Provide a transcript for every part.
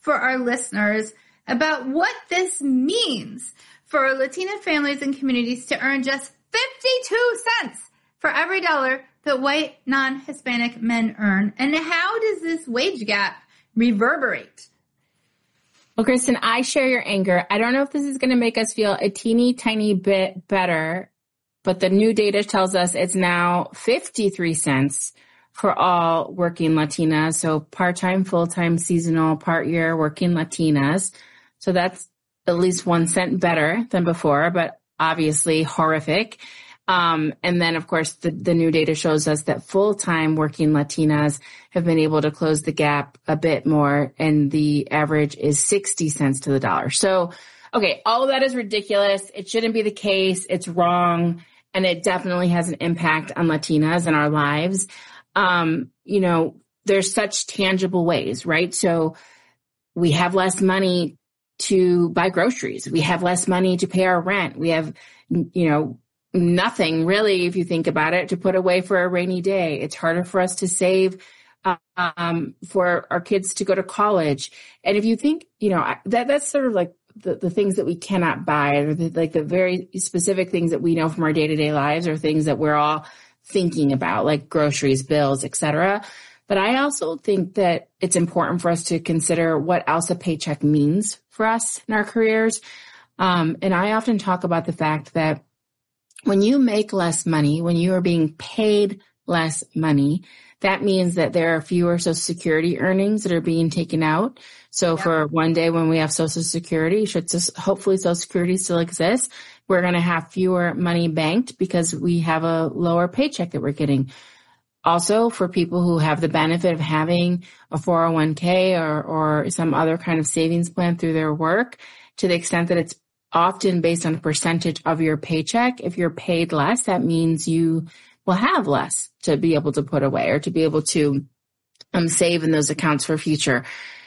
for our listeners about what this means for Latina families and communities to earn just 52 cents for every dollar that white non-Hispanic men earn. And how does this wage gap reverberate? Well, Kristen, I share your anger. I don't know if this is going to make us feel a teeny tiny bit better, but the new data tells us it's now 53 cents for all working Latinas. So part-time, full-time, seasonal, part-year working Latinas. So that's at least 1 cent better than before, but obviously horrific. And then, of course, the new data shows us that full-time working Latinas have been able to close the gap a bit more, and the average is 60 cents to the dollar. So, okay, all of that is ridiculous. It shouldn't be the case. It's wrong, and it definitely has an impact on Latinas and our lives. There's such tangible ways, right? So we have less money to buy groceries. We have less money to pay our rent. We have, nothing really, if you think about it, to put away for a rainy day. It's harder for us to save for our kids to go to college. And if you think, that's sort of like the things that we cannot buy, or the very specific things that we know from our day-to-day lives, or things that we're all thinking about, like groceries, bills, etc. But I also think that it's important for us to consider what else a paycheck means for us in our careers. And I often talk about the fact that when you make less money, when you are being paid less money, that means that there are fewer Social Security earnings that are being taken out. So for one day when we have Social Security, hopefully Social Security still exists, we're going to have fewer money banked because we have a lower paycheck that we're getting. Also, for people who have the benefit of having a 401k or some other kind of savings plan through their work, to the extent that it's often based on a percentage of your paycheck, if you're paid less, that means you will have less to be able to put away or to be able to save in those accounts for future.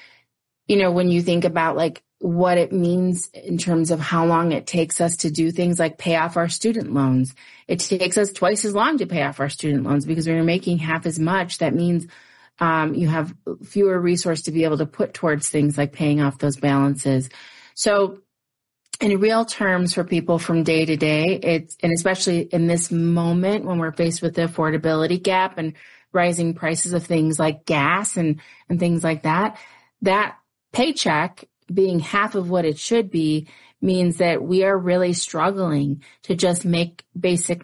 When you think about like what it means in terms of how long it takes us to do things like pay off our student loans, it takes us twice as long to pay off our student loans, because when you're making half as much, that means you have fewer resources to be able to put towards things like paying off those balances. So in real terms, for people from day to day, and especially in this moment when we're faced with the affordability gap and rising prices of things like gas and things like that, that paycheck being half of what it should be means that we are really struggling to just make basic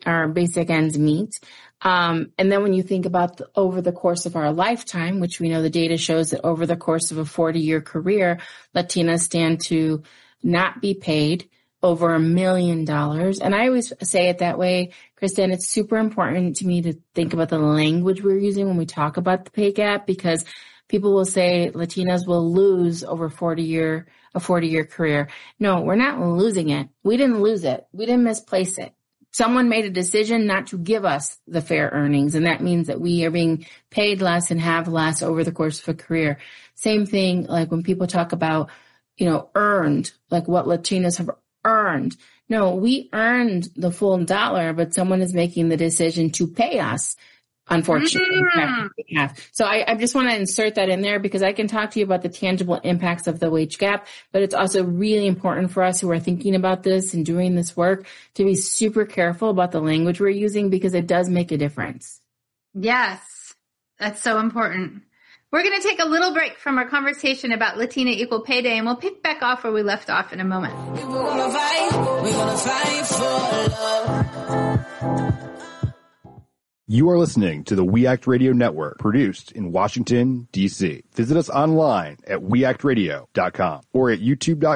ends meet. And then when you think about over the course of our lifetime, which we know the data shows that over the course of a 40-year career, Latinas stand to not be paid over $1 million. And I always say it that way, Kristen. It's super important to me to think about the language we're using when we talk about the pay gap, because people will say Latinas will lose over a 40-year career. No, we're not losing it. We didn't lose it. We didn't misplace it. Someone made a decision not to give us the fair earnings, and that means that we are being paid less and have less over the course of a career. Same thing, like when people talk about earned, like what Latinas have earned. No, we earned the full dollar, but someone is making the decision to pay us, unfortunately. So I just want to insert that in there, because I can talk to you about the tangible impacts of the wage gap, but it's also really important for us who are thinking about this and doing this work to be super careful about the language we're using, because it does make a difference. Yes, that's so important. We're going to take a little break from our conversation about Latina Equal Pay Day, and we'll pick back off where we left off in a moment. We're gonna fight for love. You are listening to the We Act Radio Network, produced in Washington, D.C. Visit us online at weactradio.com or at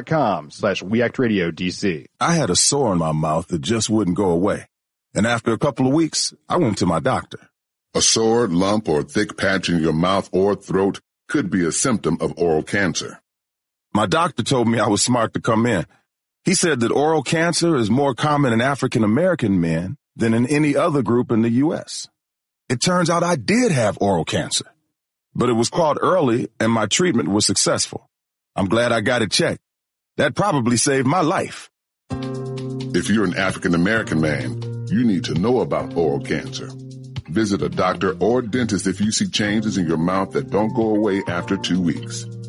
youtube.com/weactradiodc. I had a sore in my mouth that just wouldn't go away. And after a couple of weeks, I went to my doctor. A sore, lump, or thick patch in your mouth or throat could be a symptom of oral cancer. My doctor told me I was smart to come in. He said that oral cancer is more common in African American men than in any other group in the U.S. It turns out I did have oral cancer, but it was caught early and my treatment was successful. I'm glad I got it checked. That probably saved my life. If you're an African American man, you need to know about oral cancer. Visit a doctor or dentist if you see changes in your mouth that don't go away after 2 weeks.